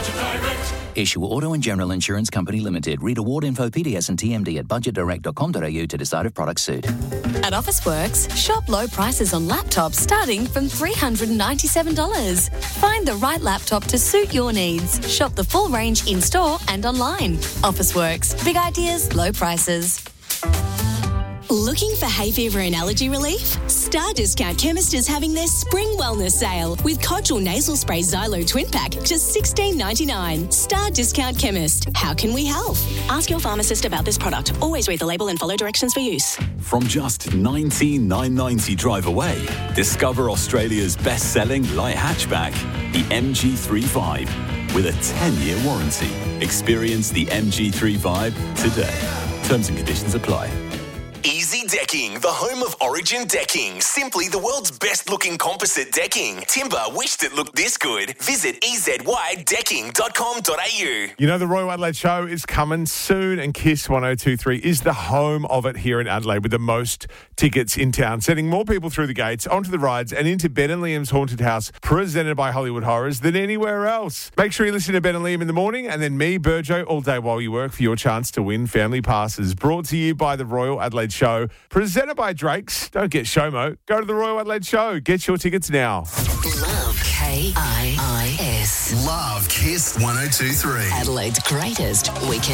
Issue Auto and General Insurance Company Limited. Read award info, PDS and TMD at budgetdirect.com.au to decide if products suit. At Officeworks, shop low prices on laptops starting from $397. Find the right laptop to suit your needs. Shop the full range in-store and online. Officeworks. Big ideas, low prices. Looking for hay fever and allergy relief? Star Discount Chemist is having their spring wellness sale with Codgel Nasal Spray Xylo Twin Pack, just $16.99. Star Discount Chemist. How can we help? Ask your pharmacist about this product. Always read the label and follow directions for use. From just $19,990 drive away, discover Australia's best-selling light hatchback, the MG35, with a 10-year warranty. Experience the MG35 today. Terms and conditions apply. Easy Decking, the home of Origin Decking. Simply the world's best-looking composite decking. Timber wished it looked this good. Visit ezydecking.com.au. You know, the Royal Adelaide Show is coming soon, and KISS 102.3 is the home of it here in Adelaide with the most tickets in town, sending more people through the gates, onto the rides, and into Ben and Liam's Haunted House, presented by Hollywood Horrors, than anywhere else. Make sure you listen to Ben and Liam in the morning, and then me, Burjo, all day while you work for your chance to win family passes. Brought to you by the Royal Adelaide Show, presented by Drake's. Don't get SHOMO. Go to the Royal Adelaide Show. Get your tickets now. Love KIIS. Love KISS 102.3. Adelaide's greatest weekend.